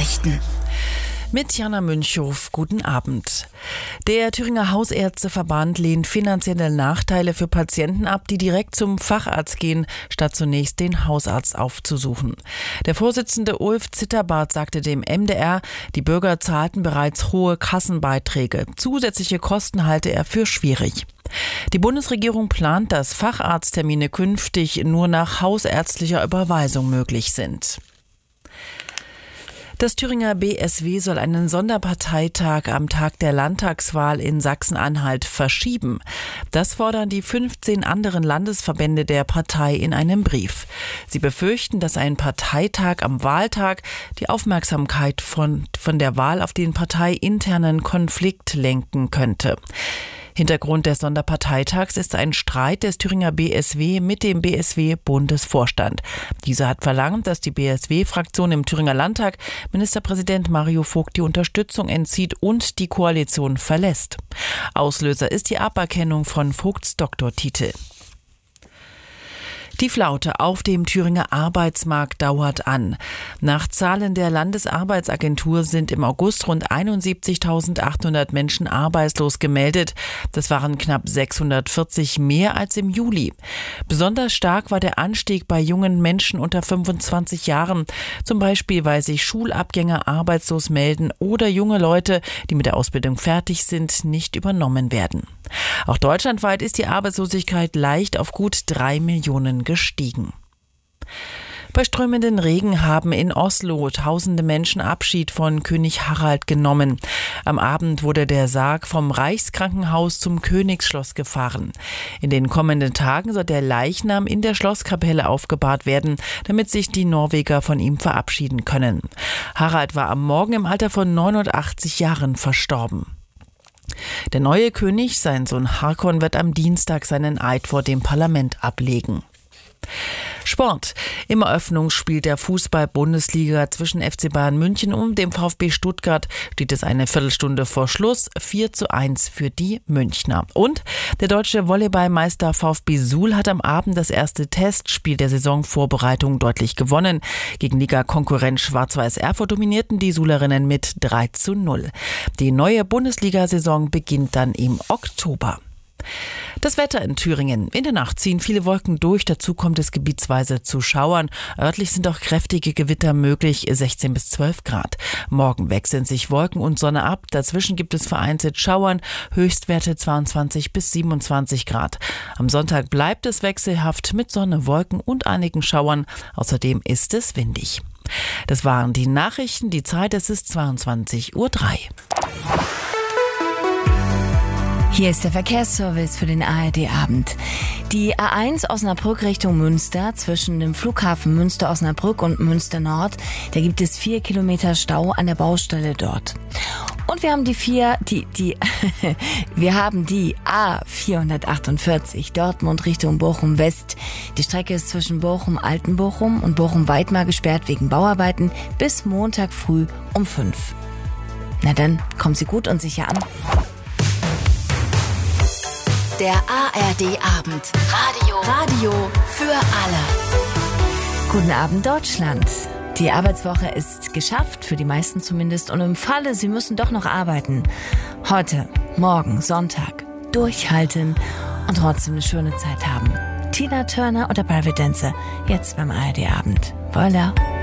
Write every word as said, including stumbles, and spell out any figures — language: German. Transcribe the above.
Nachrichten. Mit Jana Münchhoff, guten Abend. Der Thüringer Hausärzteverband lehnt finanzielle Nachteile für Patienten ab, die direkt zum Facharzt gehen, statt zunächst den Hausarzt aufzusuchen. Der Vorsitzende Ulf Zitterbart sagte dem M D R, die Bürger zahlten bereits hohe Kassenbeiträge. Zusätzliche Kosten halte er für schwierig. Die Bundesregierung plant, dass Facharzttermine künftig nur nach hausärztlicher Überweisung möglich sind. Das Thüringer B S W soll einen Sonderparteitag am Tag der Landtagswahl in Sachsen-Anhalt verschieben. Das fordern die fünfzehn anderen Landesverbände der Partei in einem Brief. Sie befürchten, dass ein Parteitag am Wahltag die Aufmerksamkeit von, von der Wahl auf den parteiinternen Konflikt lenken könnte. Hintergrund des Sonderparteitags ist ein Streit des Thüringer B S W mit dem B S W-Bundesvorstand. Dieser hat verlangt, dass die B S W-Fraktion im Thüringer Landtag Ministerpräsident Mario Vogt die Unterstützung entzieht und die Koalition verlässt. Auslöser ist die Aberkennung von Vogts Doktortitel. Die Flaute auf dem Thüringer Arbeitsmarkt dauert an. Nach Zahlen der Landesarbeitsagentur sind im August rund einundsiebzigtausendachthundert Menschen arbeitslos gemeldet. Das waren knapp sechshundertvierzig mehr als im Juli. Besonders stark war der Anstieg bei jungen Menschen unter fünfundzwanzig Jahren. Zum Beispiel, weil sich Schulabgänger arbeitslos melden oder junge Leute, die mit der Ausbildung fertig sind, nicht übernommen werden. Auch deutschlandweit ist die Arbeitslosigkeit leicht auf gut drei Millionen gestiegen. Bei strömenden Regen haben in Oslo tausende Menschen Abschied von König Harald genommen. Am Abend wurde der Sarg vom Reichskrankenhaus zum Königsschloss gefahren. In den kommenden Tagen soll der Leichnam in der Schlosskapelle aufgebahrt werden, damit sich die Norweger von ihm verabschieden können. Harald war am Morgen im Alter von neunundachtzig Jahren verstorben. Der neue König, sein Sohn Haakon, wird am Dienstag seinen Eid vor dem Parlament ablegen. Sport. Im Eröffnungsspiel der Fußball-Bundesliga zwischen F C Bayern München und dem VfB Stuttgart steht es eine Viertelstunde vor Schluss vier zu eins für die Münchner. Und der deutsche Volleyballmeister VfB Suhl hat am Abend das erste Testspiel der Saisonvorbereitung deutlich gewonnen. Gegen Liga-Konkurrent Schwarz-Weiß Erfurt dominierten die Suhlerinnen mit drei zu null. Die neue Bundesliga-Saison beginnt dann im Oktober. Das Wetter in Thüringen. In der Nacht ziehen viele Wolken durch, dazu kommt es gebietsweise zu Schauern. Örtlich sind auch kräftige Gewitter möglich, sechzehn bis zwölf Grad. Morgen wechseln sich Wolken und Sonne ab, dazwischen gibt es vereinzelt Schauern, Höchstwerte zweiundzwanzig bis siebenundzwanzig Grad. Am Sonntag bleibt es wechselhaft mit Sonne, Wolken und einigen Schauern, außerdem ist es windig. Das waren die Nachrichten, die Zeit, es ist zweiundzwanzig Uhr drei. Hier ist der Verkehrsservice für den A R D-Abend. Die A eins Osnabrück Richtung Münster zwischen dem Flughafen Münster-Osnabrück und Münster-Nord, da gibt es vier Kilometer Stau an der Baustelle dort. Und wir haben die vier, die, die, wir haben die A vierhundertachtundvierzig Dortmund Richtung Bochum-West. Die Strecke ist zwischen Bochum-Altenbochum und Bochum-Weidmar gesperrt wegen Bauarbeiten bis Montag früh um fünf. Na dann, kommen Sie gut und sicher an. Der A R D-Abend. Radio. Radio für alle. Guten Abend, Deutschland. Die Arbeitswoche ist geschafft, für die meisten zumindest. Und im Falle, Sie müssen doch noch arbeiten. Heute, morgen, Sonntag. Durchhalten und trotzdem eine schöne Zeit haben. Tina Turner oder Private Dancer. Jetzt beim A R D-Abend. Voilà.